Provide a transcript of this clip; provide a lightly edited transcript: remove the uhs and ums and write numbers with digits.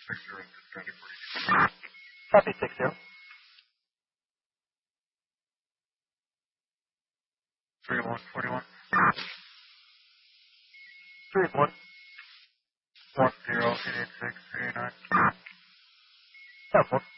Copy 60. 3141. 31. 10, 886, 89. Helpful.